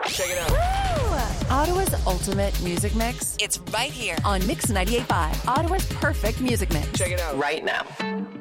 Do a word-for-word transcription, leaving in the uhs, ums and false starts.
Check it out. Ottawa's ultimate music mix. It's right here on Mix ninety-eight point five. Ottawa's perfect music mix. Check it out right now.